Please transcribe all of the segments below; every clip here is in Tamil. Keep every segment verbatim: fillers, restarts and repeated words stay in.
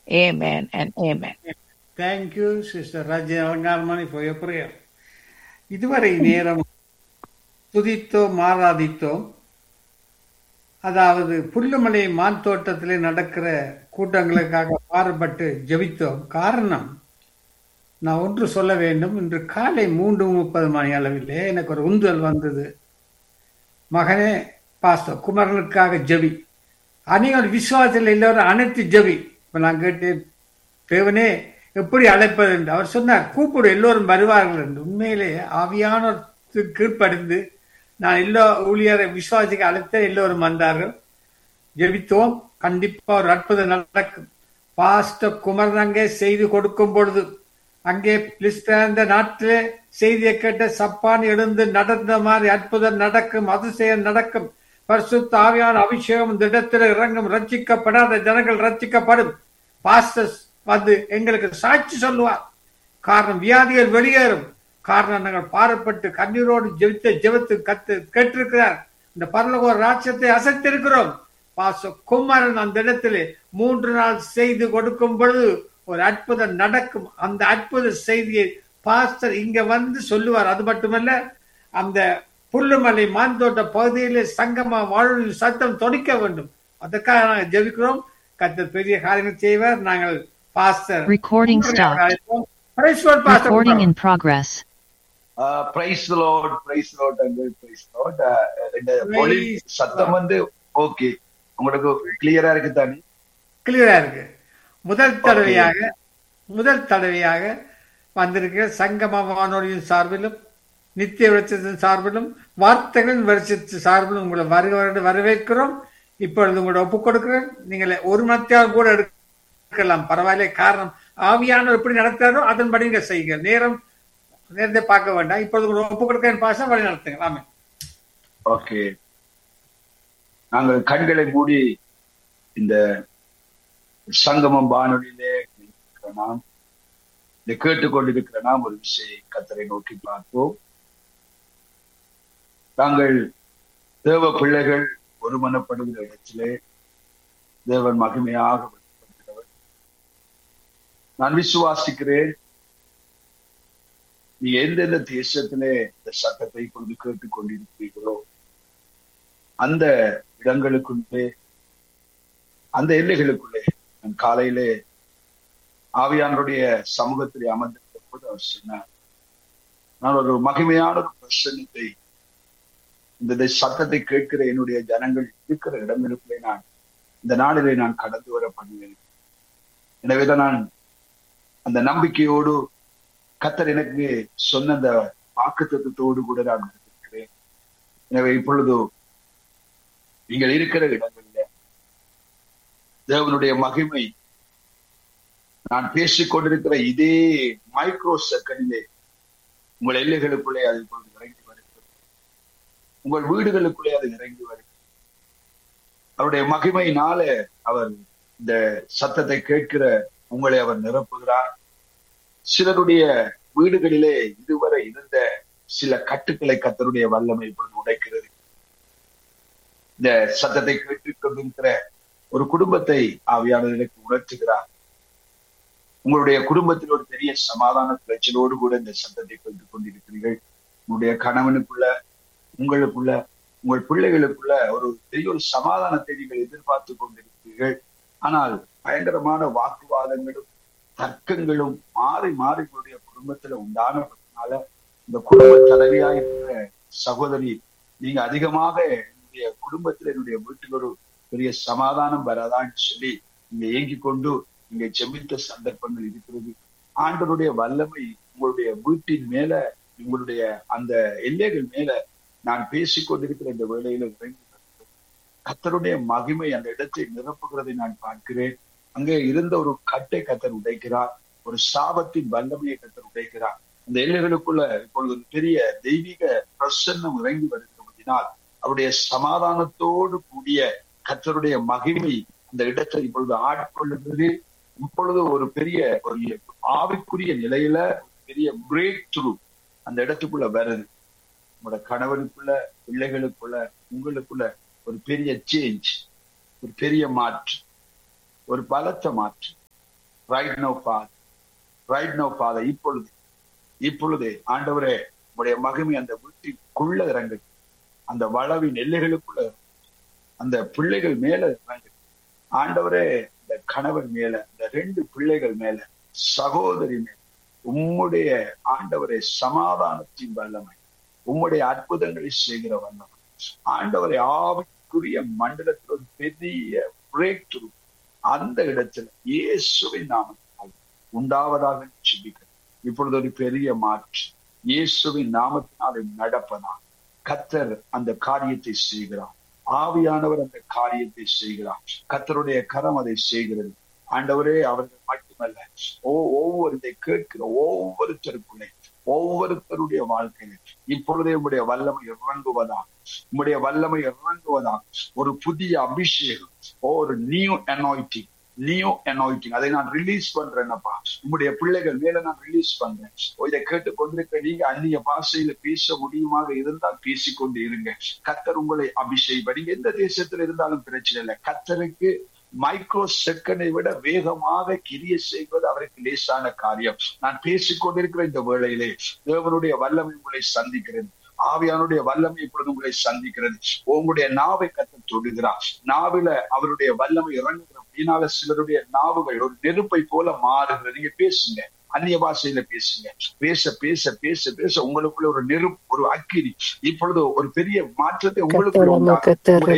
Amen and amen. Thank you, Sister Raja Alangarmani, for your prayer. இதுவரை நேரம் துதித்தோம் ஆராதித்தோம். அதாவது புல்லுமலை மான் தோட்டத்திலே நடக்கிற கூட்டங்களுக்காக பாடுபட்டு ஜெபித்தோம். காரணம், நான் ஒன்று சொல்ல வேண்டும். இன்று காலை மூன்று முப்பது மணி அளவிலே எனக்கு ஒரு உந்துதல் வந்தது. மகனே, பாஸ்டர் குமரனுக்காக ஜெபி, அநேக விசுவாசத்தில் எல்லோரும் அனைத்து ஜெபி. இப்ப நான் கேட்டேன், தேவனே எப்படி அழைப்பது என்று. அவர் சொன்னார், கூப்பிடு, எல்லோரும் வருவார்கள் என்று. உண்மையிலே ஆவியான கீழ்ப்படிந்து நான் எல்லா ஊழியரை விசுவாசிக்க அழைத்த எல்லோரும் வந்தார்கள். ஜெபித்தோம். கண்டிப்பா ஒரு அற்புதம் நடக்கும். பாஸ்டர் குமரன் அங்கே செய்து கொடுக்கும் பொழுது, அங்கே அந்த நாட்டிலே செய்தியை கேட்ட சப்பான் எழுந்து நடந்த மாதிரி அற்புதம் நடக்கும், அதிசயம் நடக்கும். பரிசுத்த ஆவியான அபிஷேகம் இந்த இடத்துல இறங்கும். ரட்சிக்கப்படாத ஜனங்கள் ரட்சிக்கப்படும். பாஸ்டர் வந்து எங்களுக்கு சாட்சி சொல்லுவார். காரணம், வியாதிகள் வெளியேறும். காரணம், நாங்கள் பாரப்பட்டு கண்ணீரோடு ஜெபித்த ஜெபத்து கத்து கேட்டிருக்கிறார். இந்த பரலோக ராட்சத்தை அசைத்திருக்கிறோம். பாஸ்டர் குமாரன் அந்த இடத்திலே மூன்று நாள் செய்து கொடுக்கும் பொழுது ஒரு அற்புதம் நடக்கும். அந்த அற்புத செய்தியை பாஸ்டர் இங்க வந்து சொல்லுவார். அது மட்டுமல்ல, அந்த புல்லுமலை மாந்தோட்ட பகுதியிலே சங்கமா வாழ்வு சத்தம் தொனிக்க வேண்டும். அதற்காக நாங்கள் ஜெபிக்கிறோம். கர்த்தர் பெரிய காரியங்கள் செய்வார். நாங்கள் pastor Recording stopped. Recording in progress. Uh, praise the Lord, praise the Lord, and praise the Lord. இந்த ஒலி சத்தம் வந்து ஓகே, உங்களுக்கு கிளியரா இருக்கு தானே? கிளியரா இருக்கு. முதல் தடவையாக முதல் தடவையாக வந்திருக்கிற சங்கம வானொலியின் சார்பிலும் நித்திய வெளிச்சத்தின் சார்பிலும் வார்த்தைகளின் வெளிச்சத்தின் சார்பிலும் உங்களை வருக வரவேற்கிறோம். இப்பொழுது உங்களோட ஒப்புக் கொடுக்கிறேன். நீங்கள் ஒரு மத்தியாக கூட எடுக்கலாம், பரவாயில்ல. காரணம், ஆவியானவர் எப்படி நடத்தாரோ அதன்படி நீங்க செய்யுங்க. நேரம் நேரத்தை பார்க்க வேண்டாம். இப்பொழுது உங்களோட ஒப்புக் கொடுக்கிறேன். பாச வழி நடத்துங்க. ஆமே. ஓகே, நாங்கள் கண்களை மூடி இந்த சங்கமம் வானொலியிலே நாம் இதை கேட்டுக்கொண்டிருக்கிற நாம் ஒரு விஷயம் கர்த்தரை நோக்கி பார்ப்போம். நாங்கள் தேவ பிள்ளைகள் ஒருமனப்படுகிற இடத்திலே தேவன் மகிமையாக வெளிப்படுகிறவர். நான் விசுவாசிக்கிறேன், நீ எந்தெந்த தேசத்திலே இந்த சட்டத்தை இப்பொழுது கேட்டுக் கொண்டிருக்கிறீர்களோ அந்த இடங்களுக்குள்ளே, அந்த எல்லைகளுக்குள்ளே நான் காலையிலே ஆவியானவருடைய சமூகத்திலே அமர்ந்திருந்த போது அவர் சொன்னார், நான் ஒரு மகிமையான ஒரு பிரசன்னத்தை இந்த சத்தத்தை கேட்கிற என்னுடைய ஜனங்கள் இருக்கிற இடங்களுக்குள்ளே நான் இந்த நாளிலே நான் கடந்து வர பண்ணுவேன். எனவேதான் நான் அந்த நம்பிக்கையோடு கர்த்தர் எனக்கு சொன்ன அந்த வாக்குத்தத்தத்தோடு கூட நான் இருக்கிறேன். எனவே இப்பொழுது நீங்கள் இருக்கிற இடங்களில் தேவனுடைய மகிமை நான் பேசிக் கொண்டிருக்கிற இதே மைக்ரோ செகண்டிலே உங்கள் எல்லைகளுக்குள்ளே அது இப்பொழுது இறங்கி வருகிறது. உங்கள் வீடுகளுக்குள்ளே அது இறங்கி வருகிறது. அவருடைய மகிமையினால அவர் இந்த சத்தத்தை கேட்கிற உங்களை அவர் நிரப்புகிறார். சிலருடைய வீடுகளிலே இதுவரை இருந்த சில கட்டுக்களை கர்த்தருடைய வல்லமை இப்பொழுது உடைக்கிறது. இந்த சத்தத்தை கேட்டுக் கொண்டிருக்கிற ஒரு குடும்பத்தை ஆவியானவருக்கு உணர்த்துகிறார். உங்களுடைய குடும்பத்தில் ஒரு பெரிய சமாதான பிரச்சனையோடு கூட இந்த சத்தத்தை கேட்டுக் கொண்டிருக்கிறீர்கள். உங்களுடைய கணவனுக்குள்ள, உங்களுக்குள்ள, உங்கள் பிள்ளைகளுக்குள்ள ஒரு பெரிய ஒரு சமாதானத்தை நீங்கள் எதிர்பார்த்து கொண்டிருக்கிறீர்கள். ஆனால் பயங்கரமான வாக்குவாதங்களும் தர்க்கங்களும் மாறி மாறி உங்களுடைய குடும்பத்துல உண்டானதுனால இந்த குடும்ப தலைவியா இருக்கிற சகோதரி, நீங்க அதிகமாக என்னுடைய குடும்பத்துல என்னுடைய வீட்டில் ஒரு பெரிய சமாதானம் வராதான்னு சொல்லி நீங்க ஏங்கி கொண்டு நீங்க ஜெபித்த சந்தர்ப்பங்கள் இருக்கிறது. ஆண்டவருடைய வல்லமை உங்களுடைய வீட்டின் மேல, உங்களுடைய அந்த எல்லைகள் மேல நான் பேசிக் கொண்டிருக்கிற இந்த வேளையில இறங்கி கர்த்தருடைய மகிமை அந்த இடத்தை நிரப்புகிறதை நான் பார்க்கிறேன். அங்கே இருந்த ஒரு கட்டை கர்த்தர் உடைக்கிறார். ஒரு சாபத்தின் வல்லமையை கர்த்தர் உடைக்கிறார். அந்த எல்லைகளுக்குள்ள இப்பொழுது பெரிய தெய்வீக பிரசன்னம் இறங்கி வருகிறபடினால் அவருடைய சமாதானத்தோடு கூடிய கர்த்தருடைய மகிமை அந்த இடத்தை இப்பொழுது ஆட்கொள்ளுகிறது. இப்பொழுது ஒரு பெரிய ஒரு ஆவிக்குரிய நிலையில பெரிய பிரேக் த்ரூ அந்த இடத்துக்குள்ள வருது. உங்களோட கணவனுக்குள்ள, பிள்ளைகளுக்குள்ள, உங்களுக்குள்ள ஒரு பெரிய சேஞ்ச், ஒரு பெரிய மாற்று, ஒரு பலத்த மாற்று right no father, right no father, இப்பொழுது இப்பொழுது ஆண்டவரே உடைய மகிமை அந்த வீட்டுக்குள்ள இறங்கு, அந்த வளவின் எல்லைகளுக்குள்ள அந்த பிள்ளைகள் மேல இறங்கு ஆண்டவரே. இந்த கணவன் மேல, இந்த ரெண்டு பிள்ளைகள் மேல, சகோதரி மேல உம்முடைய ஆண்டவரே சமாதானத்தின் வல்லமை, உம்முடைய அற்புதங்களை செய்கிற வல்லமை ஆண்டவரை ஆவிக்குரிய மண்டலத்தில் ஒரு பெரிய பிரேக் த்ரூ அந்த இடத்துல இயேசுவின் நாமத்தால் உண்டாவதாக ஜெபிக்கிறேன். இப்பொழுது ஒரு பெரிய மாற்று இயேசுவின் நாமத்தினாலே நடப்பதாக கர்த்தர் அந்த காரியத்தை செய்கிறார். ஆவியானவர் அந்த காரியத்தை செய்கிறார். கர்த்தருடைய கரம் அதை செய்கிறது. ஆண்டவரே, அவர்கள் மட்டுமல்ல, ஓ ஒவ்வொரு இதை கேட்கிற ஒவ்வொருத்தருக்குள்ளே, ஒவ்வொருத்தருடைய வாழ்க்கையில இப்பொழுதே உங்களுடைய வல்லமை இறங்குவதாக, உங்களுடைய வல்லமை இறங்குவதாக ஒரு புதிய அபிஷேகம், ஒரு நியூ அனாயிட்டிங், நியூ அனாயிட்டிங் அதை நான் ரிலீஸ் பண்றேன்னப்பா. உங்களுடைய பிள்ளைகள் மேல நான் ரிலீஸ் பண்றேன். இதை கேட்டு கொண்டிருக்க நீங்க அந்நிய பாஷையில பேச முடியுமாக இருந்தால் பேசிக்கொண்டு இருங்க. கர்த்தர் உங்களை அபிஷேகம், நீங்க எந்த தேசத்துல இருந்தாலும் பிரச்சனை இல்லை. கர்த்தருக்கு மைக்ரோ செகண்டை விட வேகமாக கிரிய செய்வது அவருக்கு லேசான காரியம். நான் பேசிக்கொண்டிருக்கிற இந்த வேளையிலே தேவனுடைய வல்லமை உங்களை சந்திக்கிறது. ஆவியானுடைய வல்லமை இப்பொழுது உங்களை சந்திக்கிறது. உங்களுடைய நாவை கர்த்தர் தொடுகிறார். நாவில அவருடைய வல்லமை இறங்குகிற அப்படின்னால சிலருடைய நாவுகள் ஒரு நெருப்பை போல மாறுகிறது. நீங்க பேசுங்க, அந்நிய பாஷையில பேசுங்க. பேச பேச பேச பேச உங்களுக்குள்ள ஒரு நெருப்பு, ஒரு அக்கினி இப்பொழுது ஒரு பெரிய மாற்றத்தை உங்களுக்குள்ள உண்டாகும்.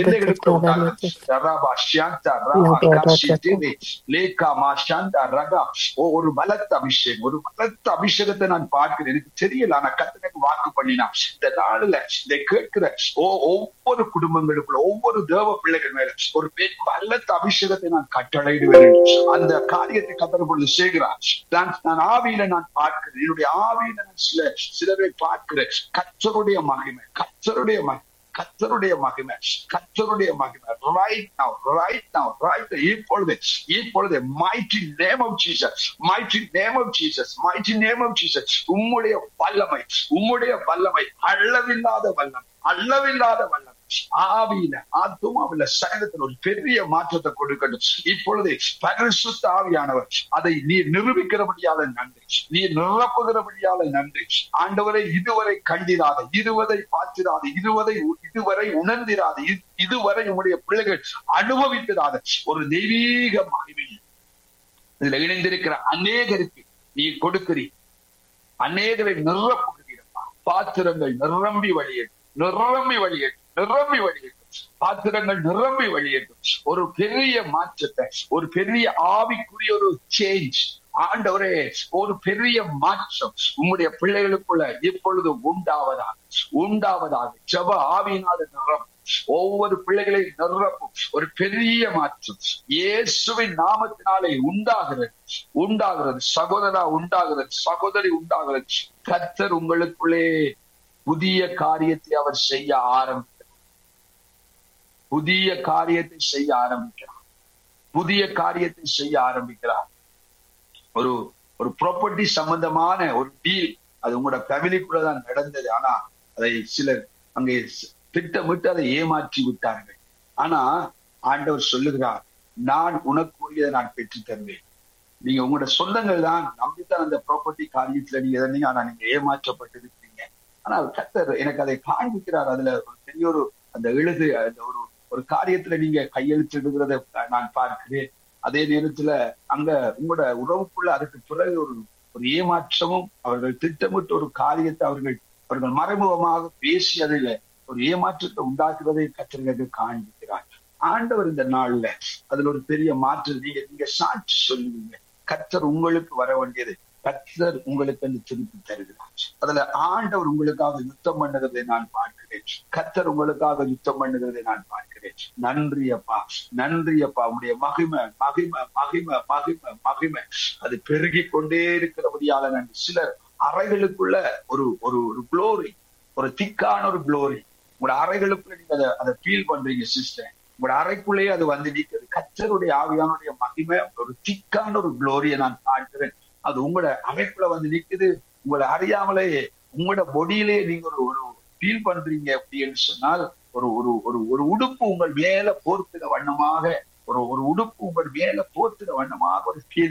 ஒரு பலத்த அபிஷேகம், ஒரு பலத்த அபிஷேகத்தை நான் பார்க்கிறேன். எனக்கு தெரியல, ஆனா கர்த்தருக்கு வாக்கு பண்ணினா இந்த நாளுல இதை கேட்கிற ஒவ்வொரு குடும்பங்களுக்குள்ள, ஒவ்வொரு தேவ பிள்ளைகள் மேல ஒரு பலத்த அபிஷேகத்தை நான் கட்டளையிடுவேன். அந்த காரியத்தை கர்த்தர் பொழுது செய்கிறார். நான் ஆவியில நான் பார்க்கிறேன், என்னுடைய ஆவியில நான் சில சிலரை பார்க்கிறேன். கர்த்தருடைய மகிமை, கர்த்தருடைய மகிமை, கர்த்தருடைய மகிமை, கர்த்தருடைய மகிமை right now, right now, right now. இப்பொழுது இப்பொழுது mighty name of Jesus, mighty name of Jesus, mighty name of Jesus. உம்முடைய வல்லமை, உம்முடைய வல்லமை, அளவில்லாத வல்லமை, அளவில்லாத வல்லமை ஆவியில, ஆத்துமாவில, சரீரத்தில் ஒரு பெரிய மாற்றத்தை கொடுக்கட்டும். இப்பொழுது பரிசுத்த ஆவியானவர் அதை நீ நிரூபிக்கிறபடியால நன்றி, நீ நிரப்புகிறபடியால நன்றி. ஆண்டவரை இதுவரை கண்டிராத, இதுவரை பார்த்திராத, இதுவரை இதுவரை உணர்ந்திராத, இதுவரை உங்களுடைய பிள்ளைகள் அனுபவித்திராத ஒரு தெய்வீக மகிமை இதுல இணைந்திருக்கிற அநேகருக்கு நீ கொடுக்கிறீ. அநேகரை நிரப்புகிறீரப்பா. பாத்திரங்கள் நிரம்பி வழியேற்றும், நிரம்பி வழியேற்றும், நிரம்பி வழியேற்றும், பாத்திரங்கள் நிரம்பி வழியேற்றும். ஒரு பெரிய மாற்றத்தை, ஒரு பெரிய ஆவிக்குரிய ஒரு சேஞ்ச் ஆண்டவரே, ஒரு பெரிய மாற்றம் உங்களுடைய பிள்ளைகளுக்குள்ள இப்பொழுது உண்டாவதாக, உண்டாவதாக. ஜெப ஆவியினால நிரப்பும், ஒவ்வொரு பிள்ளைகளையும் நிரப்பும். ஒரு பெரிய மாற்றம் இயேசுவின் நாமத்தினாலே உண்டாகிறது, உண்டாகிறது. சகோதரா உண்டாகிறது, சகோதரி உண்டாகிறது. கர்த்தர் உங்களுக்குள்ளே புதிய காரியத்தை அவர் செய்ய ஆரம்பிக்கிறார். புதிய காரியத்தை செய்ய ஆரம்பிக்கிறார். புதிய காரியத்தை செய்ய ஆரம்பிக்கிறார். ஒரு ஒரு ப்ராப்பர்ட்டி சம்பந்தமான ஒரு டீல், அது உங்களோட ஃபேமிலிக்குள்ளதான் நடந்தது. ஆனா அதை சிலர் அங்கே திட்டமிட்டு அதை ஏமாற்றி விட்டார்கள். ஆனா ஆண்டவர் சொல்லுகிறார், நான் உனக்குரியதை நான் பெற்று தருவேன். நீங்க உங்களோட சொந்தங்கள் தான் நம்பித்தான் அந்த ப்ராப்பர்ட்டி காரியத்துல நீங்க எதனையும், ஆனா நீங்க ஏமாற்றப்பட்டிருக்கீங்க. ஆனால் கர்த்தர் எனக்கு அதை காண்பிக்கிறார். அதுல ஒரு பெரிய ஒரு அந்த எழுது அந்த ஒரு ஒரு காரியத்துல நீங்க கையெழுத்திடுகிறத நான் பார்க்கிறேன். அதே நேரத்துல அங்க உங்களோட உறவுக்குள்ள அதுக்கு பிறகு ஒரு ஒரு ஏமாற்றமும், அவர்கள் திட்டமிட்டு ஒரு காரியத்தை அவர்கள் அவர்கள் மறைமுகமாக பேசி அதில் ஒரு ஏமாற்றத்தை உண்டாக்குவதை கர்த்தருக்கு காண்பிக்கிறார். ஆண்டவர் இந்த நாள்ல அதுல ஒரு பெரிய மாற்றம் நீங்க நீங்க சாட்சி சொல்லுவீங்க. கர்த்தர் உங்களுக்கு வர வேண்டியது கர்த்தர் உங்களுக்கு அந்த திருப்பி தருகிறார். அதுல ஆண்டவர் உங்களுக்காக யுத்தம் பண்ணுகிறதை நான் பார்க்கிறேன். கர்த்தர் உங்களுக்காக யுத்தம் பண்ணுகிறதை நான் பார்க்கிறேன். நன்றி அப்பா, நன்றி அப்பா. உங்களுடைய மகிமை, மகிமை, மகிமை, மகிமை, மகிமை அது பெருகி கொண்டே இருக்கிறபடியால நன்றி. சிலர் அறைகளுக்குள்ள ஒரு ஒரு ஒரு குளோரி, ஒரு திக்கான ஒரு குளோரி உங்களோட அறைகளுக்குள்ள நீங்க அதை அதை ஃபீல் பண்றீங்க சிஸ்டர். உங்களோட அறைக்குள்ளேயே அது வந்து நிற்கிறது. கர்த்தருடைய ஆவியானுடைய மகிமை, ஒரு திக்கான ஒரு குளோரியை நான் பார்க்கிறேன். அது உங்களோட அமைப்புல வந்து நிக்குது. உங்களை அறியாமலே உங்களோட பொடியிலே நீங்க ஒரு ஒரு ஃபீல் பண்றீங்க அப்படின்னு சொன்னால், ஒரு ஒரு ஒரு ஒரு உடுப்பு உங்கள் மேல போர்த்துற வண்ணமாக, ஒரு ஒரு உடுப்பு உங்கள் மேல போர்த்துற வண்ணமாக ஒரு ஃபீல்